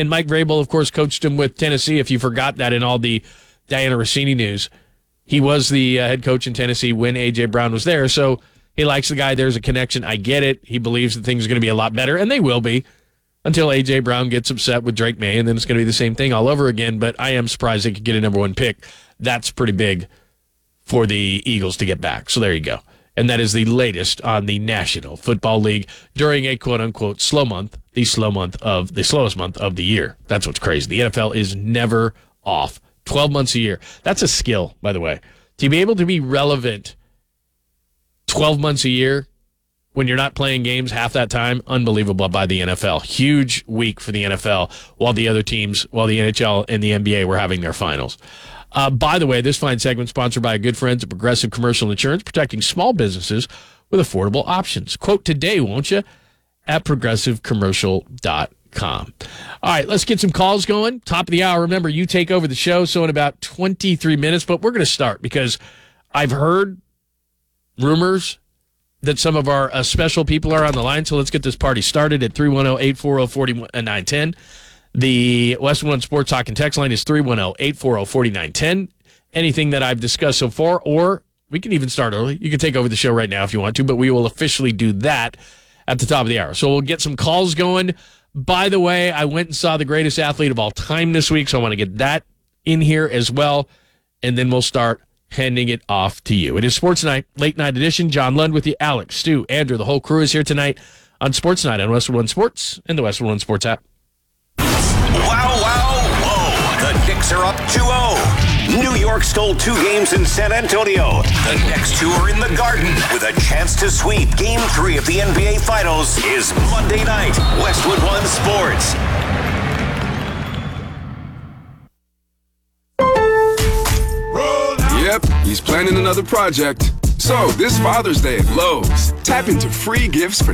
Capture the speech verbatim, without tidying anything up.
And Mike Vrabel, of course, coached him with Tennessee, if you forgot that in all the Diana Rossini news. He was the uh, head coach in Tennessee when A J. Brown was there, so he likes the guy. There's a connection. I get it. He believes that things are going to be a lot better, and they will be until A J. Brown gets upset with Drake May, and then it's going to be the same thing all over again. But I am surprised they could get a number one pick. That's pretty big for the Eagles to get back. So there you go. And that is the latest on the National Football League during a quote-unquote slow month, the slow month of the slowest month of the year. That's what's crazy. The N F L is never off. twelve months a year. That's a skill, by the way. To be able to be relevant twelve months a year when you're not playing games half that time, unbelievable by the N F L. Huge week for the N F L while the other teams, while the N H L and the N B A were having their finals. Uh, by the way, this fine segment sponsored by our good friends at Progressive Commercial Insurance, protecting small businesses with affordable options. Quote today, won't you, at progressive commercial dot com. All right, let's get some calls going. Top of the hour. Remember, you take over the show, so in about twenty-three minutes, but we're going to start because I've heard rumors that some of our uh, special people are on the line, so let's get this party started at three one zero, eight four zero, four nine one zero. The Westwood One Sports Talk and Text line is three one zero, eight four zero, four nine one zero. Anything that I've discussed so far, or we can even start early. You can take over the show right now if you want to, but we will officially do that at the top of the hour. So we'll get some calls going. By the way, I went and saw the greatest athlete of all time this week, so I want to get that in here as well, and then we'll start handing it off to you. It is Sports Night, late night edition. John Lund with you, Alex, Stu, Andrew, the whole crew is here tonight on Sports Night on Westwood One Sports and the Westwood One Sports app. Wow, wow, whoa. The Knicks are up two oh. New York stole two games in San Antonio. The next two are in the Garden with a chance to sweep Game three of the N B A Finals is Monday night. Westwood One Sports. Yep, he's planning another project. So, this Father's Day at Lowe's, tap into free gifts for